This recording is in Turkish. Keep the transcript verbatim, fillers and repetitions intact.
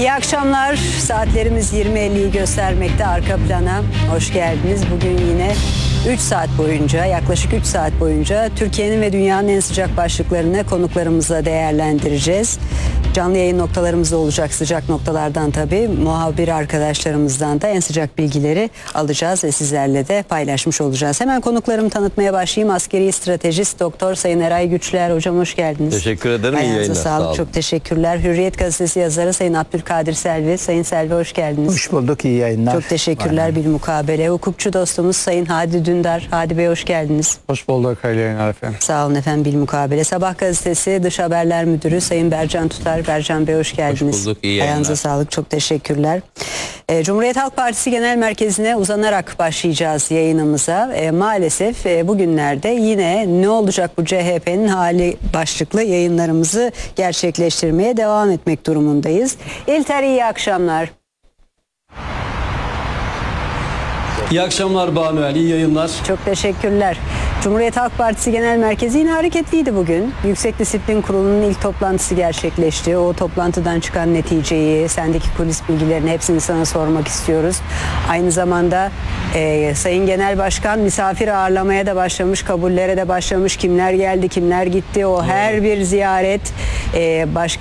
İyi akşamlar. Saatlerimiz yirmi elliyi göstermekte. Arka plana hoş geldiniz. Bugün yine üç saat boyunca, yaklaşık üç saat boyunca Türkiye'nin ve dünyanın en sıcak başlıklarını konuklarımızla değerlendireceğiz. Canlı yayın noktalarımız da olacak, sıcak noktalardan tabii. Muhabir arkadaşlarımızdan da en sıcak bilgileri alacağız ve sizlerle de paylaşmış olacağız. Hemen konuklarımı tanıtmaya başlayayım. Askeri stratejist Doktor Sayın Eray Güçler. Hocam hoş geldiniz. Teşekkür ederim. Ayağınıza İyi yayınlar. sağlık. Sağ olun. Çok teşekkürler. Hürriyet Gazetesi yazarı Sayın Abdülkadir Selvi. Sayın Selvi hoş geldiniz. Hoş bulduk, iyi yayınlar. Çok teşekkürler bir mukabele. Hukukçu dostumuz Sayın Hadi Dündar. Hadi Bey hoş geldiniz. Hoş bulduk, hayırlı yayınlar efendim. Sağ olun efendim bir mukabele. Sabah gazetesi Dış Haberler Müdürü Sayın Bercan Tutar. Bercan Bey hoş geldiniz. Hoş bulduk, iyi yayınlar. Ayağınıza sağlık, çok teşekkürler. E, Cumhuriyet Halk Partisi Genel Merkezi'ne uzanarak başlayacağız yayınımıza. E, maalesef e, bugünlerde yine ne olacak bu C H P'nin hali başlıklı yayınlarımızı gerçekleştirmeye devam etmek durumundayız. İlter iyi akşamlar. İyi akşamlar Banuel, iyi yayınlar. Çok teşekkürler. Cumhuriyet Halk Partisi Genel Merkezi yine hareketliydi bugün. Yüksek Disiplin Kurulu'nun ilk toplantısı gerçekleşti. O toplantıdan çıkan neticeyi, sendeki kulis bilgilerini hepsini sana sormak istiyoruz. Aynı zamanda e, Sayın Genel Başkan misafir ağırlamaya da başlamış, kabullere de başlamış. Kimler geldi, kimler gitti, o her bir ziyaret e, başka